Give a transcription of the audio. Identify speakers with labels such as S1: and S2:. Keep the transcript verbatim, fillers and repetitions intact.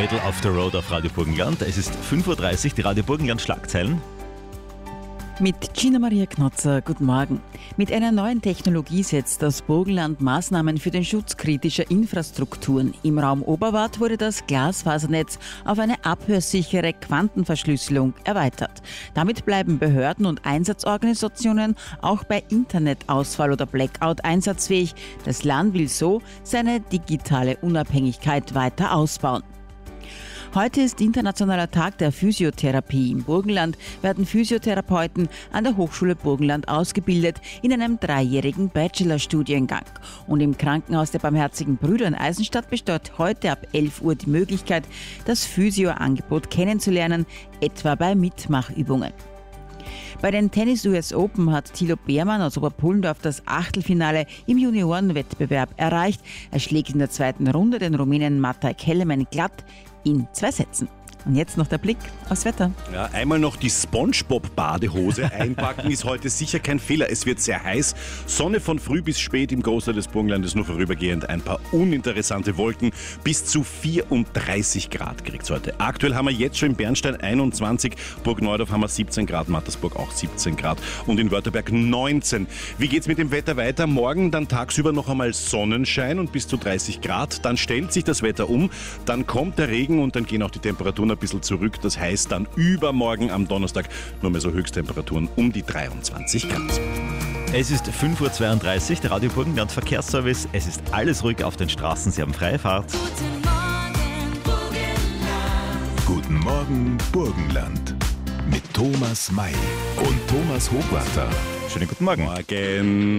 S1: Middle of the Road auf Radio Burgenland. Es ist fünf Uhr dreißig, die Radio Burgenland Schlagzeilen.
S2: Mit Gina Maria Knotzer, guten Morgen. Mit einer neuen Technologie setzt das Burgenland Maßnahmen für den Schutz kritischer Infrastrukturen. Im Raum Oberwart wurde das Glasfasernetz auf eine abhörsichere Quantenverschlüsselung erweitert. Damit bleiben Behörden und Einsatzorganisationen auch bei Internetausfall oder Blackout einsatzfähig. Das Land will so seine digitale Unabhängigkeit weiter ausbauen. Heute ist Internationaler Tag der Physiotherapie. Im Burgenland werden Physiotherapeuten an der Hochschule Burgenland ausgebildet in einem dreijährigen Bachelorstudiengang. Und im Krankenhaus der Barmherzigen Brüder in Eisenstadt besteht heute ab elf Uhr die Möglichkeit, das Physio-Angebot kennenzulernen, etwa bei Mitmachübungen. Bei den Tennis-U S Open hat Thilo Beermann aus Oberpullendorf das Achtelfinale im Juniorenwettbewerb erreicht. Er schlägt in der zweiten Runde den Rumänen Matej Kelemen glatt in zwei Sätzen. Und jetzt noch der Blick aufs Wetter.
S3: Ja, einmal noch die SpongeBob-Badehose einpacken ist heute sicher kein Fehler. Es wird sehr heiß. Sonne von früh bis spät im Großteil des Burgenlandes, nur vorübergehend ein paar uninteressante Wolken. Bis zu vierunddreißig Grad kriegt es heute. Aktuell haben wir jetzt schon in Bernstein einundzwanzig, Burgneudorf haben wir siebzehn Grad, Mattersburg auch siebzehn Grad und in Wörtherberg neunzehn. Wie geht's mit dem Wetter weiter? Morgen dann tagsüber noch einmal Sonnenschein und bis zu dreißig Grad. Dann stellt sich das Wetter um, dann kommt der Regen und dann gehen auch die Temperaturen ein bisschen zurück. Das heißt dann übermorgen am Donnerstag nur mehr so Höchsttemperaturen um die dreiundzwanzig Grad.
S1: Es ist fünf Uhr zweiunddreißig, der Radio Burgenland Verkehrsservice. Es ist alles ruhig auf den Straßen, Sie haben freie Fahrt.
S4: Guten Morgen, Burgenland.
S5: Guten Morgen, Burgenland. Mit Thomas May und Thomas Hochwarter.
S1: Schönen guten Morgen.
S3: Morgen.